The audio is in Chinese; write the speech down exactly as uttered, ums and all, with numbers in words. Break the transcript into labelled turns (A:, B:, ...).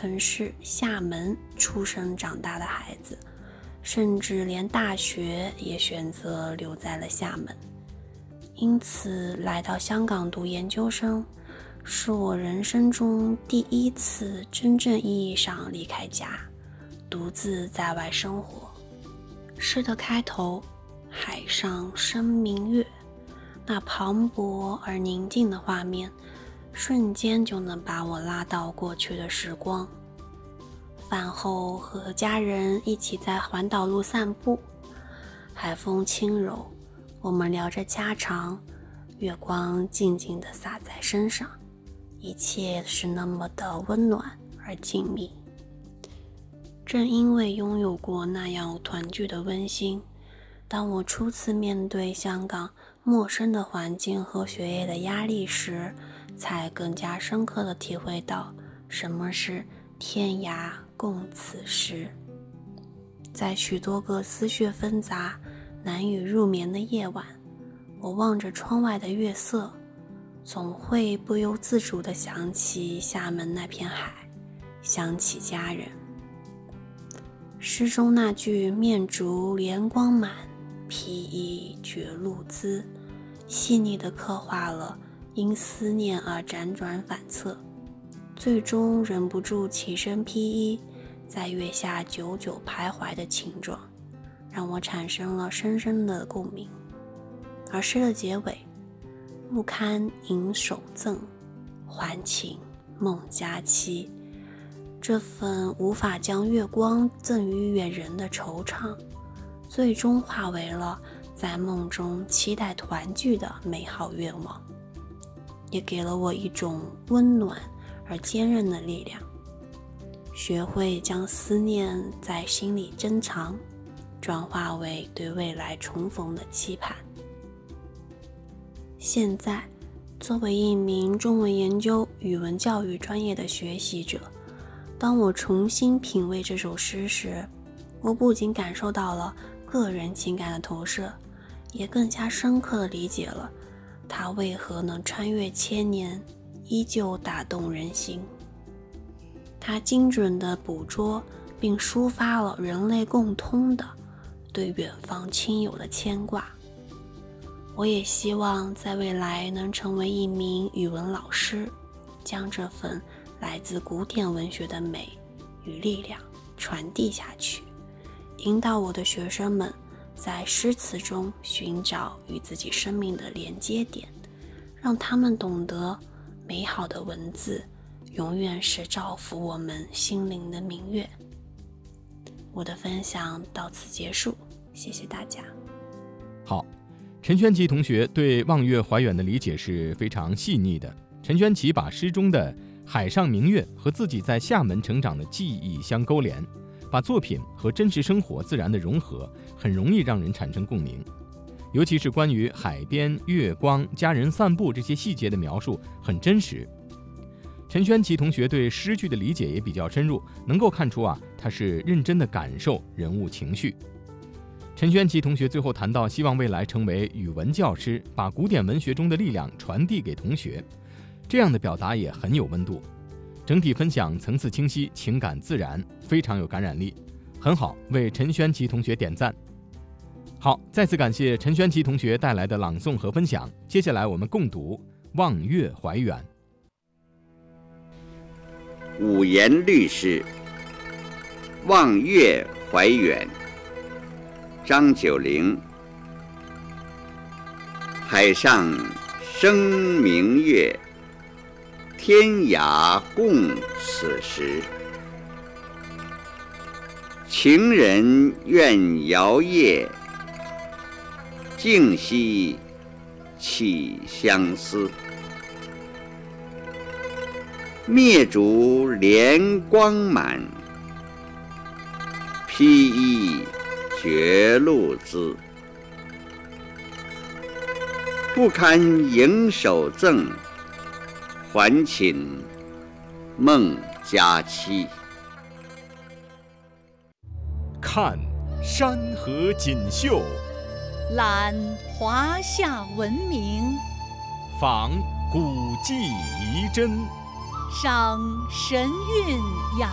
A: 城市厦门出生长大的孩子，甚至连大学也选择留在了厦门。因此来到香港读研究生，是我人生中第一次真正意义上离开家，独自在外生活。诗的开头，海上生明月，那磅礴而宁静的画面，瞬间就能把我拉到过去的时光。饭后和家人一起在环岛路散步，海风轻柔，我们聊着家常，月光静静地洒在身上，一切是那么的温暖而静谧。正因为拥有过那样团聚的温馨，当我初次面对香港陌生的环境和学业的压力时，才更加深刻地体会到什么是天涯共此时。在许多个思绪纷杂、难以入眠的夜晚，我望着窗外的月色，总会不由自主地想起厦门那片海，想起家人。诗中那句面逐莲光满，披衣觉露滋，细腻地刻画了因思念而辗转反侧，最终忍不住起身披衣，在月下久久徘徊的情状，让我产生了深深的共鸣。而诗的结尾，不堪盈手赠，还请梦佳期，这份无法将月光赠予远人的惆怅，最终化为了在梦中期待团聚的美好愿望，也给了我一种温暖而坚韧的力量，学会将思念在心里珍藏，转化为对未来重逢的期盼。现在，作为一名中文研究语文教育专业的学习者，当我重新品味这首诗时，我不仅感受到了个人情感的投射，也更加深刻地理解了它为何能穿越千年，依旧打动人心。它精准地捕捉并抒发了人类共通的对远方亲友的牵挂。我也希望在未来能成为一名语文老师，将这份来自古典文学的美与力量传递下去，引导我的学生们在诗词中寻找与自己生命的连接点，让他们懂得美好的文字永远是照拂我们心灵的明月。我的分享到此结束，谢谢大家。
B: 好，陈轩琪同学对望月怀远的理解是非常细腻的。陈轩琪把诗中的海上明月和自己在厦门成长的记忆相勾连，把作品和真实生活自然的融合，很容易让人产生共鸣。尤其是关于海边、月光、家人散步这些细节的描述很真实。陈轩琪同学对诗句的理解也比较深入，能够看出啊，他是认真的感受人物情绪。陈轩琪同学最后谈到希望未来成为语文教师，把古典文学中的力量传递给同学，这样的表达也很有温度。整体分享层次清晰，情感自然，非常有感染力，很好，为陈轩琪同学点赞。好，再次感谢陈轩琪同学带来的朗诵和分享。接下来我们共读《望月怀远》。
C: 五言律诗《望月怀远》，张九龄。海上生明月，天涯共此时。情人怨遥夜，竟夕起相思。灭烛怜光满，披衣觉露滋。不堪盈手赠，还寝梦佳期。
D: 看山河锦绣，
E: 览华夏文明，
D: 访古迹遗珍，
E: 赏神韵雅